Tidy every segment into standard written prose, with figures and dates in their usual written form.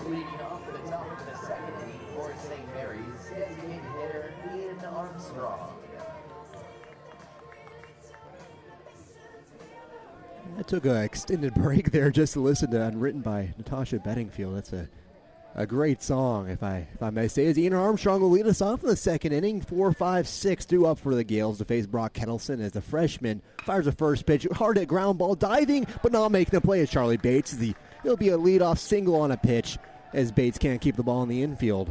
Leading off for the top of the second inning for St. Mary's, designated hitter Ian Armstrong. I took an extended break there just to listen to Unwritten by Natasha Bedingfield. That's a great song, if I may say. As Ian Armstrong will lead us off in the second inning. 4-5-6 due up for the Gales to face Brock Kettleson as the freshman fires a first pitch. Hard hit ground ball, diving, but not making the play as Charlie Bates. It'll be a leadoff single on a pitch as Bates can't keep the ball in the infield.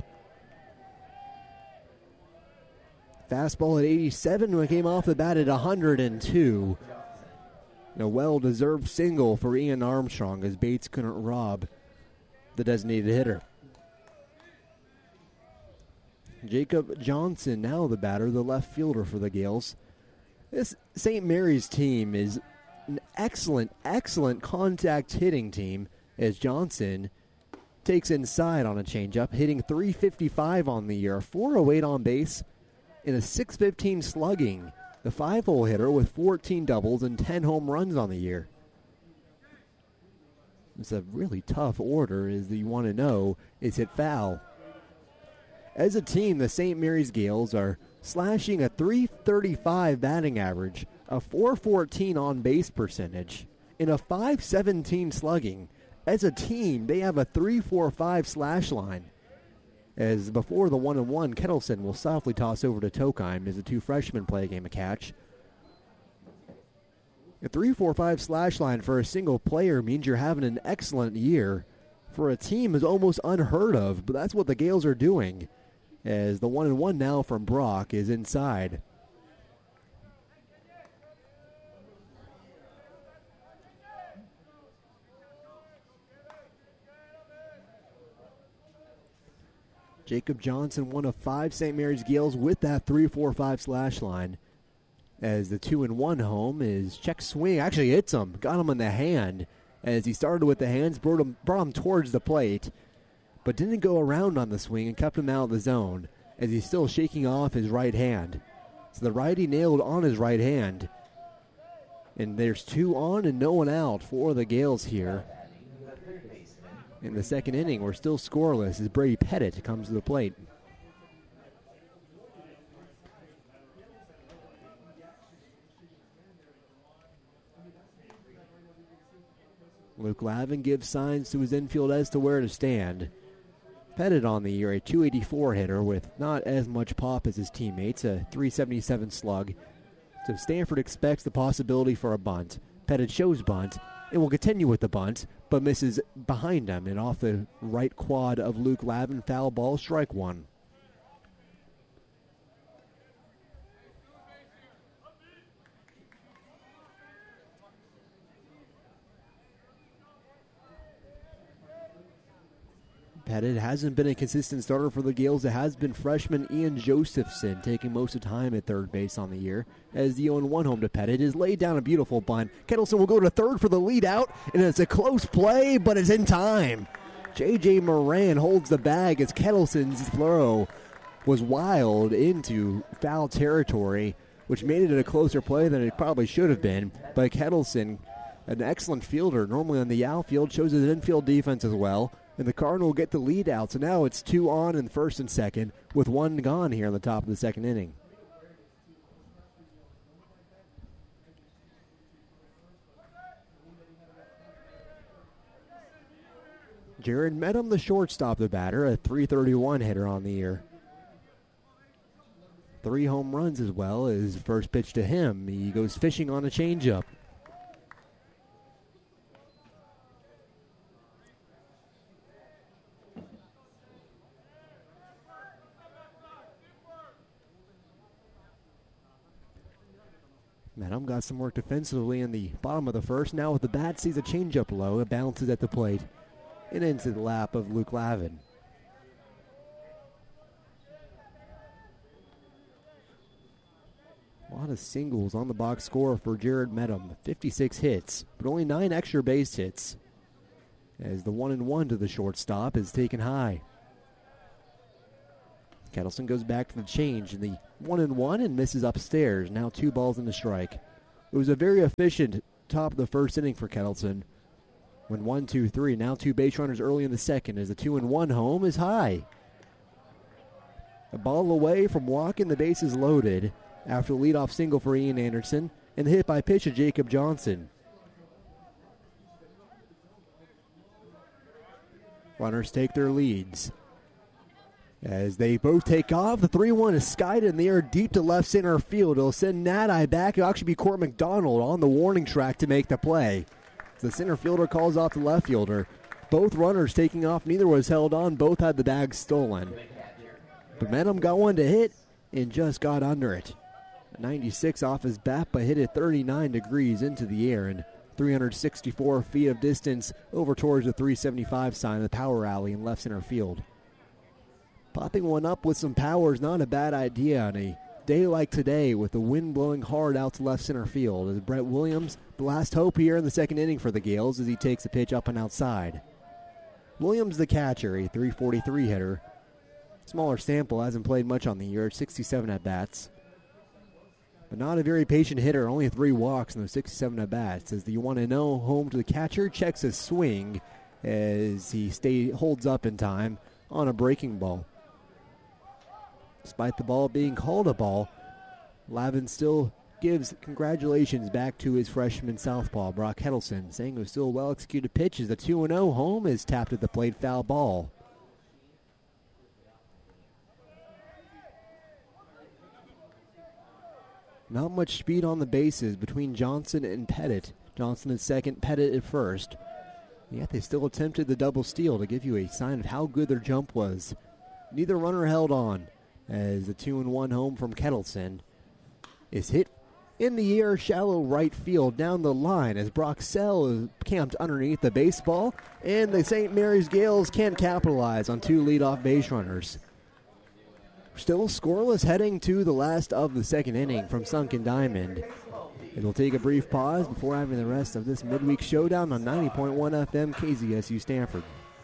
Fastball at 87 when it came off the bat at 102. A well-deserved single for Ian Armstrong as Bates couldn't rob the designated hitter. Jacob Johnson now the batter, the left fielder for the Gales. This St. Mary's team is an excellent contact hitting team as Johnson takes inside on a changeup, hitting .355 on the year, 408 on base, and a .615 slugging. The 5-hole hitter with 14 doubles and 10 home runs on the year. It's a really tough order, as you want to know, is hit foul. As a team, the St. Mary's Gales are slashing a .335 batting average, a .414 on-base percentage, and a .517 slugging. As a team, they have a .345 slash line. As before the 1-1, Kettleson will softly toss over to Tokheim as the two freshmen play a game of catch. A .345 slash line for a single player means you're having an excellent year. For a team is almost unheard of, but that's what the Gales are doing. As the 1-1 now from Brock is inside. Jacob Johnson, one of 5 St. Mary's Gales with that .345 slash line. As the 2-1 home is check swing. Actually hits him. Got him in the hand. As he started with the hands, brought him towards the plate. But didn't go around on the swing and kept him out of the zone. As he's still shaking off his right hand. So the righty nailed on his right hand. And there's 2 on and no one out for the Gales here. In the second inning, we're still scoreless as Brady Pettit comes to the plate. Luke Lavin gives signs to his infield as to where to stand. Pettit on the year, a .284 hitter with not as much pop as his teammates, a .377 slug. So Stanford expects the possibility for a bunt. Pettit shows bunt and will continue with the bunt, but misses behind him and off the right quad of Luke Lavin. Foul ball, strike one. Pettit hasn't been a consistent starter for the Gales. It has been freshman Ian Josephson taking most of the time at third base on the year. As the 0-1 home to Pettit is laid down a beautiful bunt. Kettleson will go to third for the lead out, and it's a close play, but it's in time. J.J. Moran holds the bag as Kettleson's throw was wild into foul territory, which made it a closer play than it probably should have been. But Kettleson, an excellent fielder, normally on the outfield, shows his infield defense as well. And the Cardinal will get the lead out. So now it's 2 on in first and second with 1 gone here on the top of the second inning. Jared Medham, the shortstop, the batter, a .331 hitter on the year. 3 home runs as well as first pitch to him. He goes fishing on a changeup. Medham got some work defensively in the bottom of the first. Now with the bat, sees a changeup low. It bounces at the plate and into the lap of Luke Lavin. A lot of singles on the box score for Jared Medham. 56 hits, but only 9 extra base hits. As the 1-1 to the shortstop is taken high. Kettleson goes back to the change in the 1-1 and misses upstairs. Now 2 balls and a strike. It was a very efficient top of the first inning for Kettleson. When 1-2-3, now two base runners early in the second as the 2-1 home is high. A ball away from walking, the bases loaded after the leadoff single for Ian Anderson and the hit by pitch of Jacob Johnson. Runners take their leads. As they both take off, the 3-1 is skied in the air deep to left center field. It'll send Nadi back. It'll actually be Court McDonald on the warning track to make the play. The center fielder calls off the left fielder. Both runners taking off. Neither was held on. Both had the bag stolen. Momentum got one to hit and just got under it. 96 off his bat, but hit it 39 degrees into the air and 364 feet of distance over towards the 375 sign of the power alley in left center field. Popping one up with some power is not a bad idea on a day like today with the wind blowing hard out to left center field as Brett Williams, the last hope here in the second inning for the Gales as he takes a pitch up and outside. Williams the catcher, a 343 hitter. Smaller sample, hasn't played much on the year, 67 at-bats. But not a very patient hitter, only 3 walks in those 67 at-bats. As the you want to know home to the catcher, checks his swing as he holds up in time on a breaking ball. Despite the ball being called a ball, Lavin still gives congratulations back to his freshman southpaw, Brock Heddleson, saying it was still a well-executed pitch as the 2-0 home is tapped at the plate, foul ball. Not much speed on the bases between Johnson and Pettit. Johnson at second, Pettit at first. Yet they still attempted the double steal to give you a sign of how good their jump was. Neither runner held on as the 2-1 home from Kettleson is hit in the air, shallow right field down the line as Brock Sell is camped underneath the baseball, and the St. Mary's Gales can't capitalize on 2 leadoff base runners. Still scoreless heading to the last of the second inning from Sunken Diamond. It'll take a brief pause before having the rest of this midweek showdown on 90.1 FM KZSU Stanford.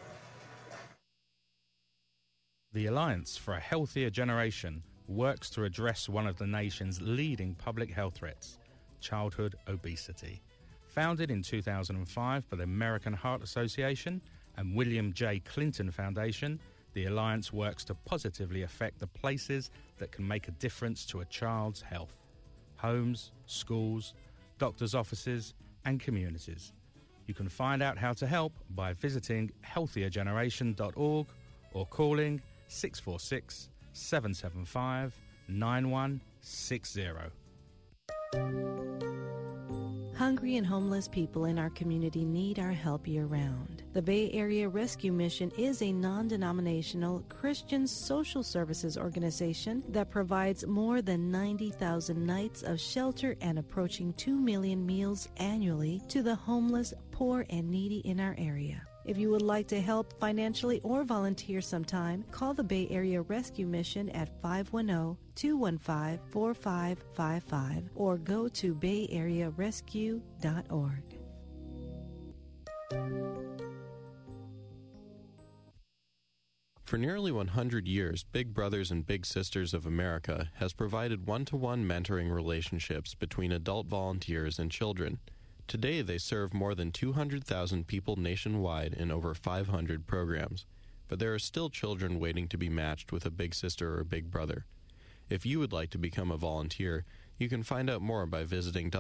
The Alliance for a Healthier Generation works to address one of the nation's leading public health threats, childhood obesity. Founded in 2005 by the American Heart Association and William J. Clinton Foundation, the Alliance works to positively affect the places that can make a difference to a child's health: homes, schools, doctors' offices, and communities. You can find out how to help by visiting healthiergeneration.org or calling 646-775-9160. Hungry and homeless people in our community need our help year-round. The Bay Area Rescue Mission is a non-denominational Christian social services organization that provides more than 90,000 nights of shelter and approaching 2 million meals annually to the homeless, poor, and needy in our area. If you would like to help financially or volunteer sometime, call the Bay Area Rescue Mission at 510-215-4555 or go to bayarearescue.org. For nearly 100 years, Big Brothers and Big Sisters of America has provided one-to-one mentoring relationships between adult volunteers and children. Today, they serve more than 200,000 people nationwide in over 500 programs. But there are still children waiting to be matched with a big sister or big brother. If you would like to become a volunteer, you can find out more by visiting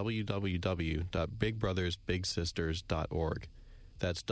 www.bigbrothersbigsisters.org. That's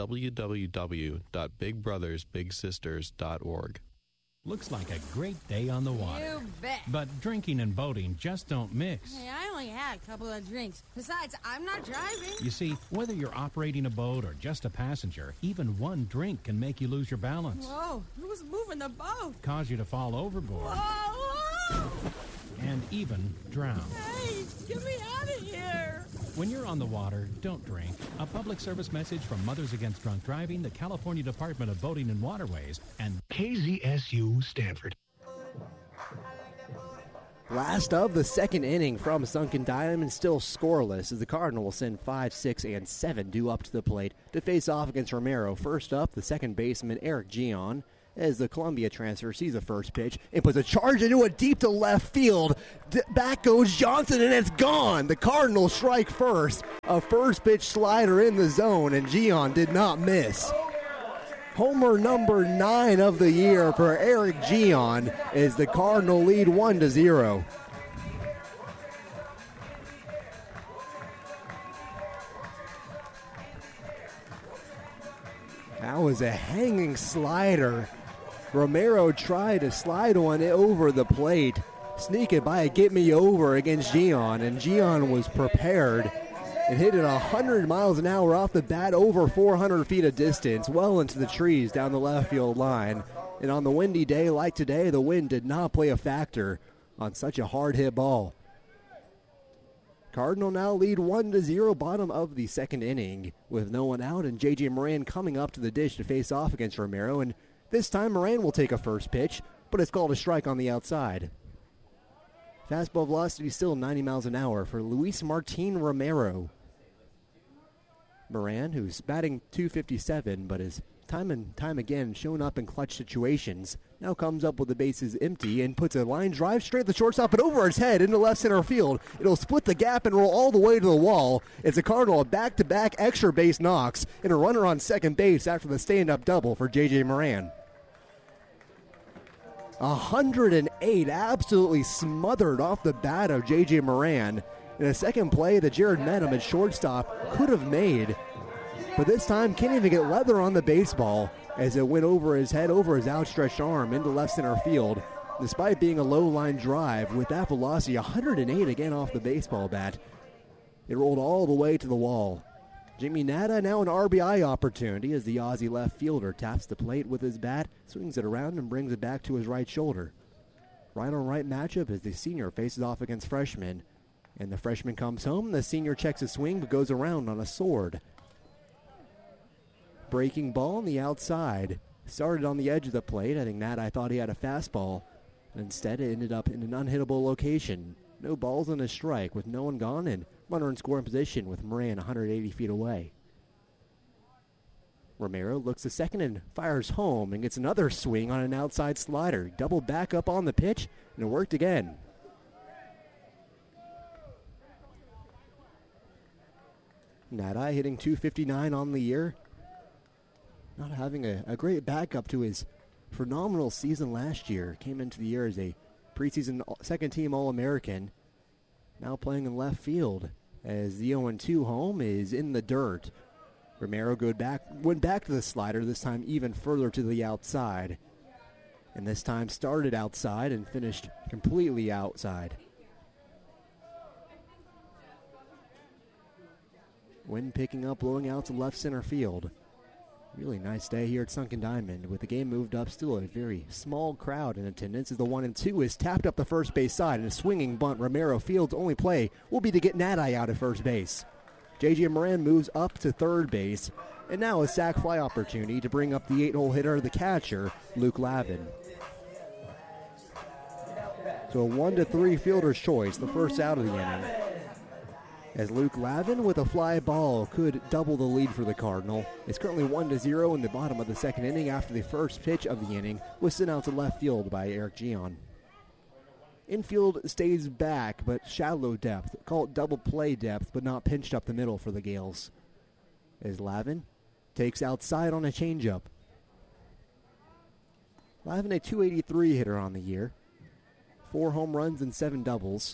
www.bigbrothersbigsisters.org. Looks like a great day on the water. You bet. But drinking and boating just don't mix. Hey, I only had a couple of drinks. Besides, I'm not driving. You see, whether you're operating a boat or just a passenger, even one drink can make you lose your balance. Whoa, who's moving the boat? Cause you to fall overboard. Whoa! And even drown. Hey, get me out of here! When you're on the water, don't drink. A public service message from Mothers Against Drunk Driving, the California Department of Boating and Waterways, and KZSU Stanford. Last of the second inning from Sunken Diamond, still scoreless as the Cardinal will send 5, 6, and 7 due up to the plate to face off against Romero. First up, the second baseman Eric Gion, as the Columbia transfer sees the first pitch and puts a charge into it deep to left field. Back goes Johnson, and it's gone. The Cardinals strike first. A first pitch slider in the zone, and Gian did not miss. Homer number 9 of the year for Eric Gian as the Cardinal lead 1-0. That was a hanging slider. Romero tried to slide one over the plate, sneak it by a get me over against Gian, and Gian was prepared and hit it 100 miles an hour off the bat, over 400 feet of distance, well into the trees down the left field line. And on the windy day like today, the wind did not play a factor on such a hard hit ball. Cardinal now lead 1-0, bottom of the second inning, with no one out, and J.J. Moran coming up to the dish to face off against Romero. And this time Moran will take a first pitch, but it's called a strike on the outside. Fastball velocity still 90 miles an hour for Luis Martin Romero. Moran, who's batting .257, but is time and time again shown up in clutch situations, now comes up with the bases empty and puts a line drive straight at the shortstop and over his head into left center field. It'll split the gap and roll all the way to the wall. It's a Cardinal back-to-back extra base knocks and a runner on second base after the stand-up double for J.J. Moran. 108, absolutely smothered off the bat of J.J. Moran. In a second play that Jared Medham at shortstop could have made, but this time can't even get leather on the baseball as it went over his head, over his outstretched arm into left center field. Despite being a low line drive, with that velocity, 108 again off the baseball bat, it rolled all the way to the wall. Jimmy Nada now an RBI opportunity as the Aussie left fielder taps the plate with his bat, swings it around and brings it back to his right shoulder. Right on right matchup as the senior faces off against freshman. And the freshman comes home. The senior checks his swing but goes around on a sword. Breaking ball on the outside. Started on the edge of the plate. I think Nada thought he had a fastball. Instead, it ended up in an unhittable location. No balls on a strike with no one gone and runner in scoring position with Moran 180 feet away. Romero looks to second and fires home and gets another swing on an outside slider. Double back up on the pitch and it worked again. Nada hitting .259 on the year. Not having a great backup to his phenomenal season last year. Came into the year as a preseason second-team All-American. Now playing in left field as the 0-2 home is in the dirt. Romero went back to the slider, this time even further to the outside. And this time started outside and finished completely outside. Wind picking up, blowing out to left center field. Really nice day here at Sunken Diamond. With the game moved up, still a very small crowd in attendance as the 1-2 is tapped up the first base side. And a swinging bunt, Romero Field's only play will be to get Nada out at first base. J.J. Moran moves up to third base. And now a sac fly opportunity to bring up the 8-hole hitter, the catcher, Luke Lavin. So a 1-3 fielder's choice, the first out of the inning. As Luke Lavin with a fly ball could double the lead for the Cardinal. It's currently 1-0 in the bottom of the second inning after the first pitch of the inning was sent out to left field by Eric Gian. Infield stays back, but shallow depth. Call it double play depth, but not pinched up the middle for the Gales. As Lavin takes outside on a changeup. Lavin a .283 hitter on the year. 4 home runs and 7 doubles.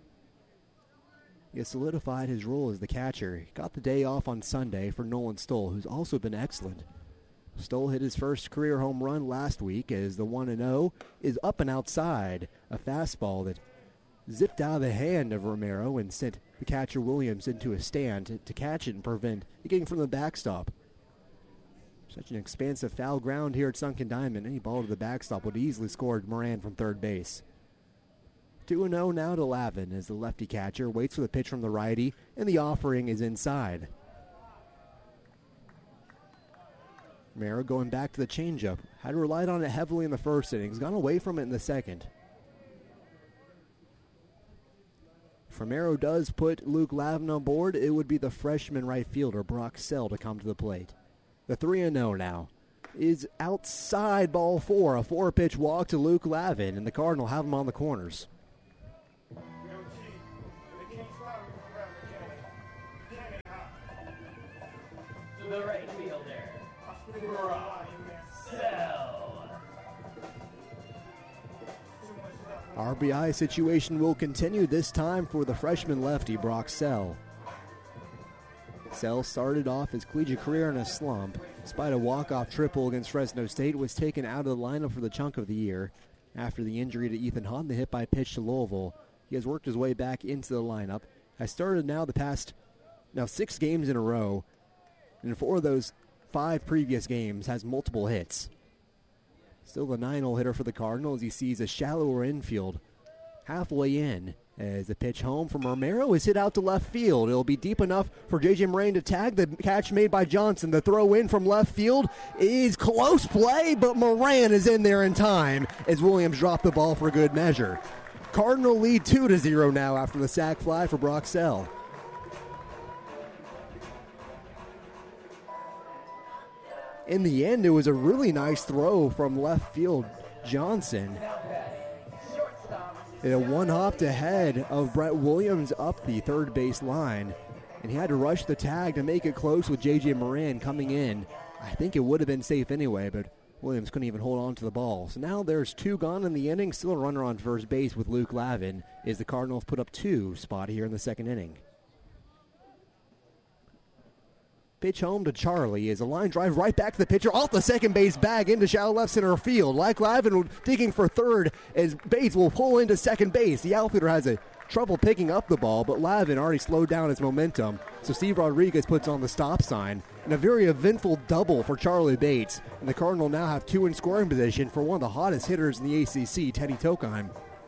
He has solidified his role as the catcher. He got the day off on Sunday for Nolan Stoll, who's also been excellent. Stoll hit his first career home run last week as the 1-0 is up and outside. A fastball that zipped out of the hand of Romero and sent the catcher Williams into a stand to catch it and prevent it getting from the backstop. Such an expansive foul ground here at Sunken Diamond. Any ball to the backstop would easily scored Moran from third base. 2-0 now to Lavin as the lefty catcher waits for the pitch from the righty, and the offering is inside. Romero going back to the changeup. Had relied on it heavily in the first inning. He's gone away from it in the second. If Romero does put Luke Lavin on board, it would be the freshman right fielder, Brock Sell, to come to the plate. The 3-0 now. is outside ball 4. A 4-pitch walk to Luke Lavin, and the Cardinal have him on the corners. The right fielder, Brock Sell. RBI situation will continue, this time for the freshman lefty, Brock Sell. Sell started off his collegiate career in a slump. Despite a walk-off triple against Fresno State, was taken out of the lineup for the chunk of the year. After the injury to Ethan Hunt, the hit-by pitch to Louisville, he has worked his way back into the lineup. Has started the past 6 games in a row, and in 4 of those 5 previous games has multiple hits. Still the 9-hole hitter for the Cardinals. He sees a shallower infield halfway in as the pitch home from Romero is hit out to left field. It'll be deep enough for J.J. Moran to tag. The catch made by Johnson. The throw in from left field is close play, but Moran is in there in time as Williams dropped the ball for good measure. Cardinal lead 2-0 now after the sac fly for Brock Sell. In the end, it was a really nice throw from left field Johnson. It one hopped ahead of Brett Williams up the third base line, and he had to rush the tag to make it close with J.J. Moran coming in. I think it would have been safe anyway, but Williams couldn't even hold on to the ball. So now there's 2 gone in the inning, still a runner on first base with Luke Lavin as the Cardinals put up 2 spot here in the second inning. Pitch home to Charlie is a line drive right back to the pitcher off the second base bag into shallow left center field. Like Lavin digging for third as Bates will pull into second base. The outfielder has a trouble picking up the ball, but Lavin already slowed down his momentum. So Steve Rodriguez puts on the stop sign. And a very eventful double for Charlie Bates. And the Cardinal now have 2 in scoring position for one of the hottest hitters in the ACC, Teddy Tokheim.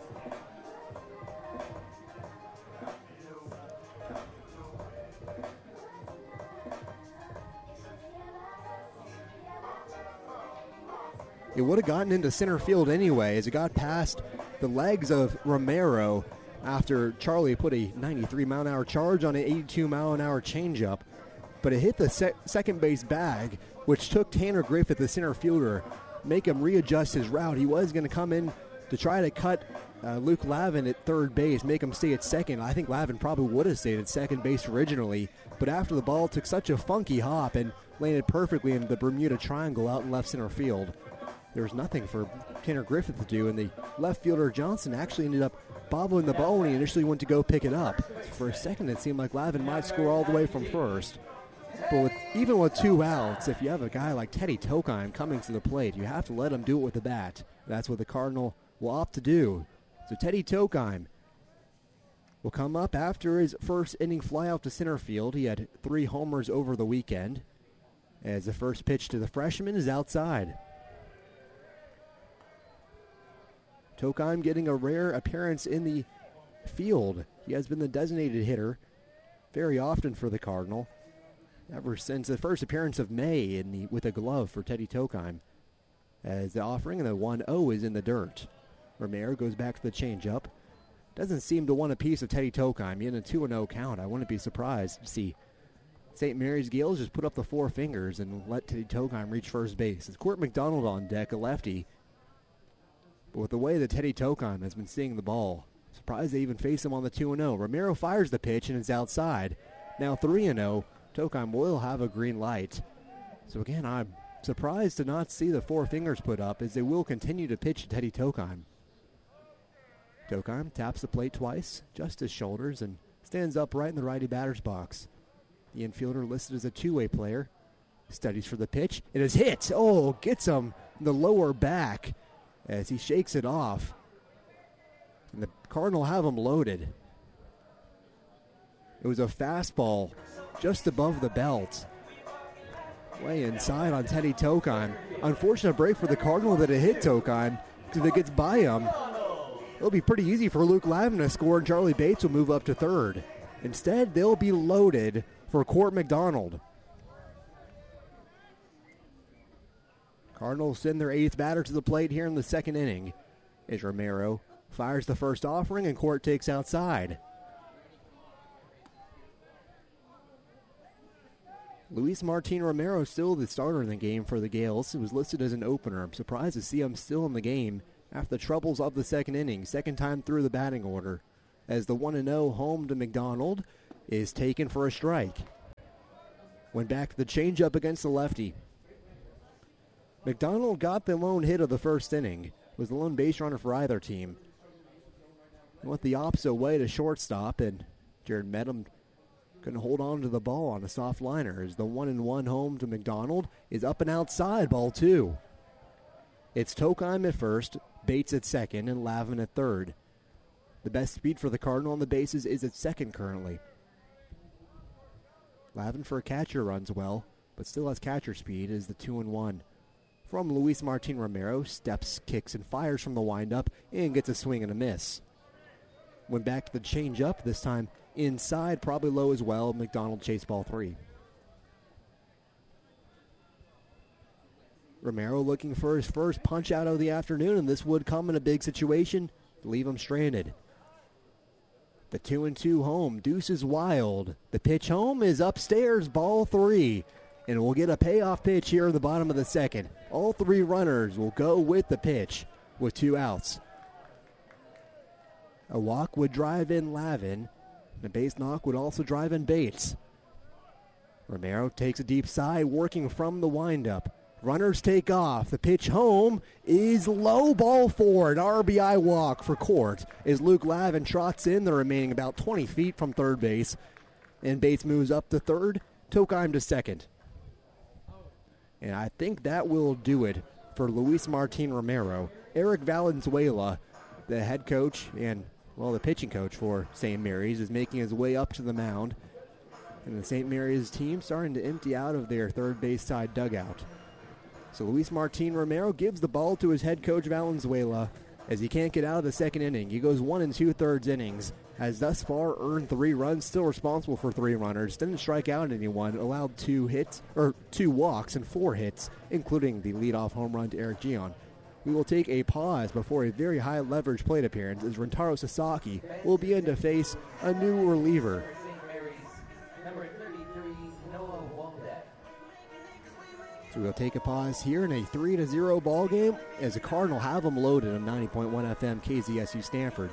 It would have gotten into center field anyway as it got past the legs of Romero after Charlie put a 93-mile-an-hour charge on an 82-mile-an-hour changeup. But it hit the second base bag, which took Tanner Griffith, the center fielder, make him readjust his route. He was going to come in to try to cut Luke Lavin at third base, make him stay at second. I think Lavin probably would have stayed at second base originally, but after the ball took such a funky hop and landed perfectly in the Bermuda Triangle out in left center field, there was nothing for Tanner Griffith to do, and the left fielder Johnson actually ended up bobbling the ball when he initially went to go pick it up. For a second, it seemed like Lavin might score all the way from first. But even with 2 outs, if you have a guy like Teddy Tokheim coming to the plate, you have to let him do it with the bat. That's what the Cardinal will opt to do. So Teddy Tokheim will come up after his first inning flyout to center field. He had 3 homers over the weekend, as the first pitch to the freshman is outside. Tokheim getting a rare appearance in the field. He has been the designated hitter very often for the Cardinal, ever since the first appearance of May with a glove for Teddy Tokheim. As the offering and the 1-0 is in the dirt. Romero goes back to the changeup. Doesn't seem to want a piece of Teddy Tokheim. In a 2-0 count, I wouldn't be surprised to see St. Mary's Gales just put up the 4 fingers and let Teddy Tokheim reach first base. It's Court McDonald on deck, a lefty. But with the way that Teddy Tokheim has been seeing the ball, surprised they even face him on the 2-0. Romero fires the pitch and it's outside. Now 3-0. Tokheim will have a green light. So again, I'm surprised to not see the 4 fingers put up as they will continue to pitch to Teddy Tokheim. Tokheim taps the plate twice, adjusts his shoulders, and stands upright in the righty batter's box. The infielder listed as a 2-way player. Studies for the pitch. It is hit. Oh, gets him in the lower back as he shakes it off. And the Cardinal have him loaded. It was a fastball just above the belt. Way inside on Teddy Tokheim. Unfortunate break for the Cardinal that it hit Tokheim because it gets by him. It'll be pretty easy for Luke Lavin to score and Charlie Bates will move up to third. Instead, they'll be loaded for Court McDonald. Cardinals send their 8th batter to the plate here in the second inning as Romero fires the first offering and Court takes outside. Luis Martin Romero still the starter in the game for the Gales. He was listed as an opener. I'm surprised to see him still in the game after the troubles of the second inning. Second time through the batting order, as the 1-0 home to McDonald is taken for a strike. Went back to the changeup against the lefty. McDonald got the lone hit of the first inning. Was the lone base runner for either team. Went the opposite way to shortstop, and Jared Medham couldn't hold on to the ball on a soft liner, as the 1-1 home to McDonald is up and outside, ball 2. It's Tokheim at first, Bates at second, and Lavin at third. The best speed for the Cardinal on the bases is at second currently. Lavin for a catcher runs well, but still has catcher speed as the 2-1. From Luis Martin Romero, steps, kicks, and fires from the windup, and gets a swing and a miss. Went back to the changeup, this time inside, probably low as well. McDonald chased ball 3. Romero looking for his first punch out of the afternoon, and this would come in a big situation to leave him stranded. The 2-2 home, Deuces Wild. The pitch home is upstairs, ball 3. And we'll get a payoff pitch here in the bottom of the second. All 3 runners will go with the pitch with 2 outs. A walk would drive in Lavin. The base knock would also drive in Bates. Romero takes a deep side, working from the windup. Runners take off. The pitch home is low, ball 4. An RBI walk for Court as Luke Lavin trots in the remaining about 20 feet from third base. And Bates moves up to third, Tokheim to second. And I think that will do it for Luis Martin Romero. Eric Valenzuela, the head coach and, well, the pitching coach for St. Mary's, is making his way up to the mound. And the St. Mary's team starting to empty out of their third base side dugout. So Luis Martin Romero gives the ball to his head coach Valenzuela as he can't get out of the second inning. He goes 1 2/3 innings, has thus far earned 3 runs, still responsible for 3 runners, didn't strike out anyone, allowed 2 walks and 4 hits, including the leadoff home run to Eric Gion. We will take a pause before a very high leverage plate appearance as Rentaro Sasaki will begin to face a new reliever. So we'll take a pause here in a 3-0 ball game as the Cardinal have them loaded on 90.1 FM KZSU Stanford.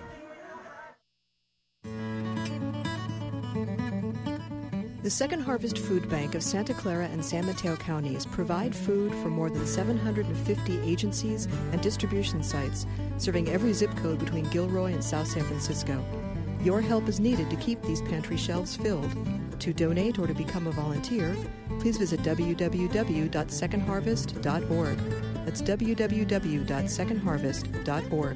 The Second Harvest Food Bank of Santa Clara and San Mateo counties provide food for more than 750 agencies and distribution sites, serving every zip code between Gilroy and South San Francisco. Your help is needed to keep these pantry shelves filled. To donate or to become a volunteer, please visit www.secondharvest.org. That's www.secondharvest.org.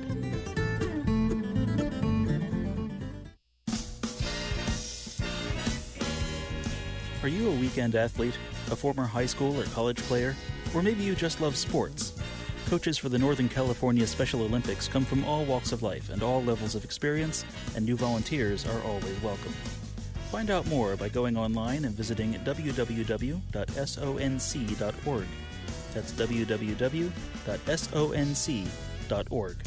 Are you a weekend athlete, a former high school or college player, or maybe you just love sports? Coaches for the Northern California Special Olympics come from all walks of life and all levels of experience, and new volunteers are always welcome. Find out more by going online and visiting www.sonc.org. That's www.sonc.org.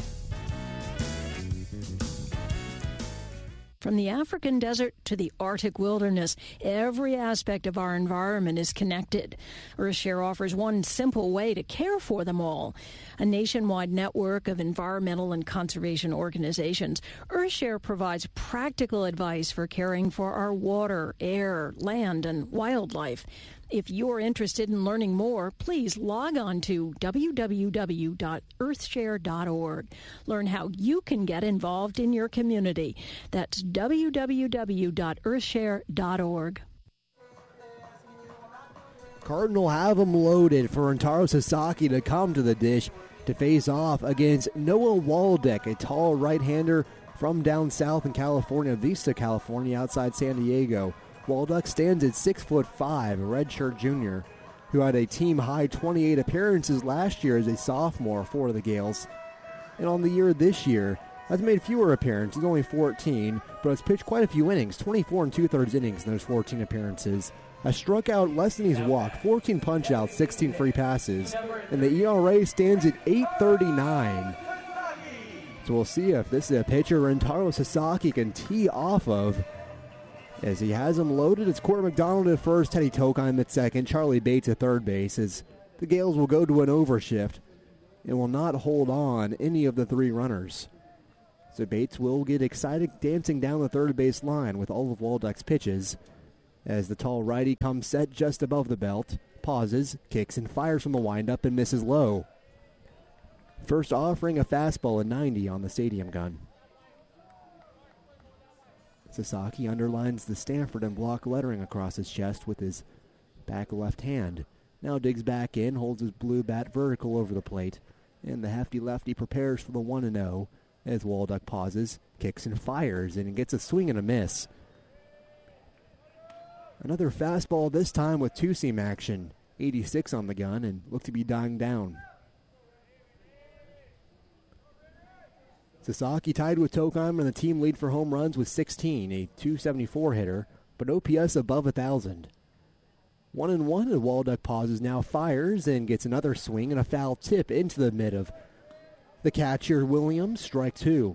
From the African desert to the Arctic wilderness, every aspect of our environment is connected. Earthshare offers one simple way to care for them all. A nationwide network of environmental and conservation organizations, Earthshare provides practical advice for caring for our water, air, land, and wildlife. If you're interested in learning more, please log on to www.earthshare.org. Learn how you can get involved in your community. That's www.earthshare.org. Cardinal have them loaded for Rentaro Sasaki to come to the dish to face off against Noah Waldeck, a tall right-hander from down south in California, Vista, California, outside San Diego. Waldeck stands at 6'5", a redshirt junior, who had a team-high 28 appearances last year as a sophomore for the Gales. And on the year this year, has made fewer appearances, only 14, but has pitched quite a few innings, 24 2/3 innings in those 14 appearances. Has struck out less than he's walked, 14 punch-outs, 16 free passes, and the ERA stands at 8.39. So we'll see if this is a pitcher Rentaro Sasaki can tee off of. As he has them loaded, it's Court McDonald at first, Teddy Tokheim at second, Charlie Bates at third base, as the Gales will go to an overshift and will not hold on any of the three runners. So Bates will get excited dancing down the third base line with all of Walduck's pitches as the tall righty comes set just above the belt, pauses, kicks, and fires from the windup and misses low. First offering a fastball at 90 on the stadium gun. Sasaki underlines the Stanford and block lettering across his chest with his back left hand. Now digs back in, holds his blue bat vertical over the plate, and the hefty lefty prepares for the 1-0 as Walduck pauses, kicks and fires, and gets a swing and a miss. Another fastball, this time with two-seam action. 86 on the gun and looked to be dying down. Sasaki tied with Tokheim and the team lead for home runs with 16, a .274 hitter, but OPS above 1,000. 1-1 and Walduck pauses, now fires and gets another swing and a foul tip into the mid of the catcher Williams, strike two.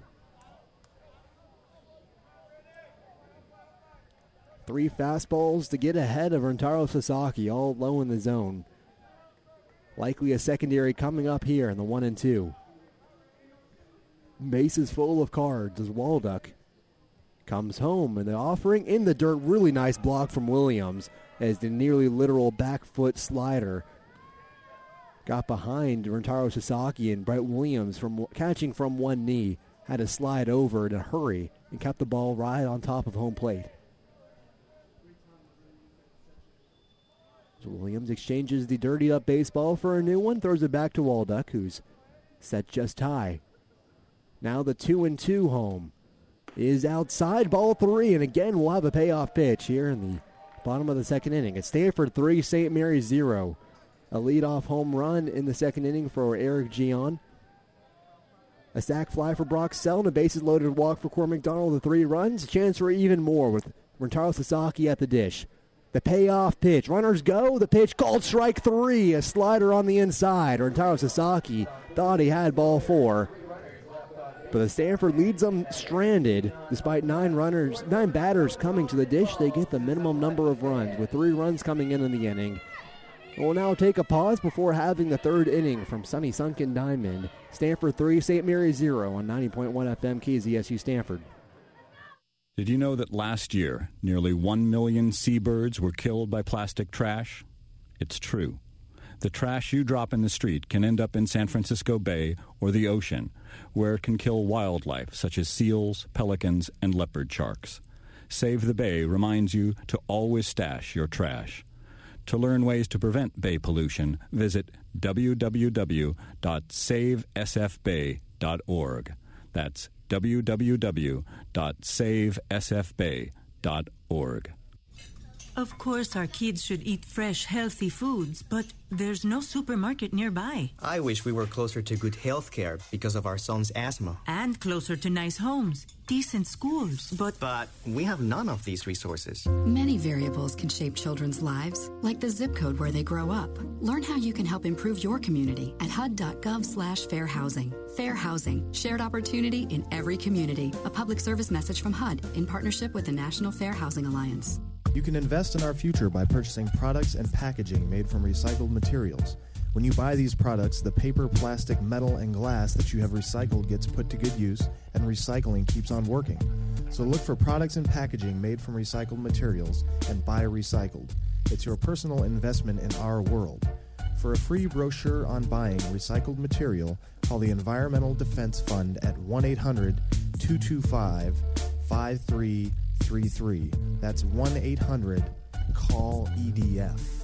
3 fastballs to get ahead of Rentaro Sasaki, all low in the zone. Likely a secondary coming up here in the 1-2. Bases full of cards as Walduck comes home, and the offering in the dirt. Really nice block from Williams as the nearly literal back foot slider got behind Rentaro Sasaki, and Brett Williams, from catching from one knee, had to slide over in a hurry and kept the ball right on top of home plate. So Williams exchanges the dirtied up baseball for a new one, throws it back to Walduck, who's set just high. Now the 2-2 home is outside, ball 3, and again we'll have a payoff pitch here in the bottom of the second inning. It's Stanford 3, St. Mary's 0. A leadoff home run in the second inning for Eric Gian. A sac fly for Brock Selton, a bases loaded walk for Court McDonald, the 3 runs. A chance for even more with Rentaro Sasaki at the dish. The payoff pitch, runners go, the pitch called strike 3, a slider on the inside. Rentaro Sasaki thought he had ball 4. But the Stanford leads them stranded. Despite 9 batters coming to the dish, they get the minimum number of runs, with 3 runs coming in the inning. We'll now take a pause before having the third inning from sunny Sunken Diamond. Stanford 3, St. Mary's 0 on 90.1 FM KZSU Stanford. Did you know that last year, nearly 1 million seabirds were killed by plastic trash? It's true. The trash you drop in the street can end up in San Francisco Bay or the ocean, where it can kill wildlife such as seals, pelicans, and leopard sharks. Save the Bay reminds you to always stash your trash. To learn ways to prevent bay pollution, visit www.savesfbay.org. That's www.savesfbay.org. Of course, our kids should eat fresh, healthy foods, but there's no supermarket nearby. I wish we were closer to good health care because of our son's asthma. And closer to nice homes, decent schools, but we have none of these resources. Many variables can shape children's lives, like the zip code where they grow up. Learn how you can help improve your community at HUD.gov/fair housing. Fair housing, shared opportunity in every community. A public service message from HUD in partnership with the National Fair Housing Alliance. You can invest in our future by purchasing products and packaging made from recycled materials. When you buy these products, the paper, plastic, metal, and glass that you have recycled gets put to good use, and recycling keeps on working. So look for products and packaging made from recycled materials and buy recycled. It's your personal investment in our world. For a free brochure on buying recycled material, call the Environmental Defense Fund at 1-800-225-5333. That's 1-800-CALL-EDF.